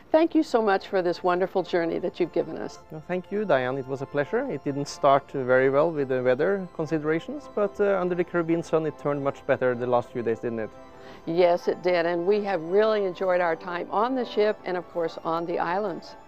Thank you so much for this wonderful journey that you've given us. Well, thank you, Diane. It was a pleasure. It didn't start very well with the weather considerations, but under the Caribbean sun it turned much better the last few days, didn't it? Yes, it did, and we have really enjoyed our time on the ship and of course on the islands.